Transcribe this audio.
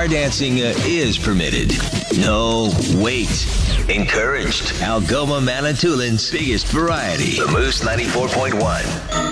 bar dancing is permitted. No, wait. Encouraged. Algoma Manitoulin's biggest variety. The Moose 94.1.